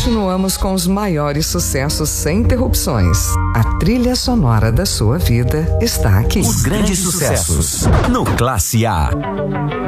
continuamos com os maiores sucessos sem interrupções. A trilha sonora da sua vida está aqui. Os grandes sucessos no Classe A.